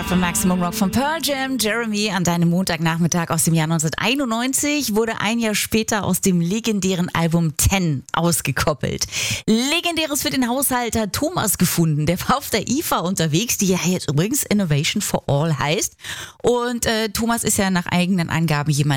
von Maximum Rock von Pearl Jam. Jeremy an deinem Montagnachmittag aus dem Jahr 1991 wurde ein Jahr später aus dem legendären Album 10 ausgekoppelt. Legendäres für den Haushalter Thomas gefunden. Der war auf der IFA unterwegs, die ja jetzt übrigens Innovation for All heißt. Und Thomas ist ja nach eigenen Angaben jemand,